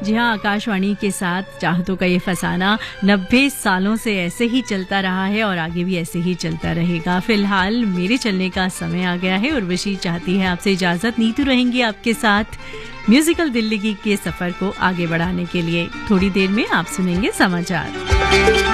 जी हाँ, आकाशवाणी के साथ चाहतों का ये फसाना 90 सालों से ऐसे ही चलता रहा है और आगे भी ऐसे ही चलता रहेगा। फिलहाल मेरे चलने का समय आ गया है। उर्वशी चाहती है आपसे इजाजत। नीतू रहेंगी आपके साथ म्यूजिकल दिल्ली के सफर को आगे बढ़ाने के लिए। थोड़ी देर में आप सुनेंगे समाचार।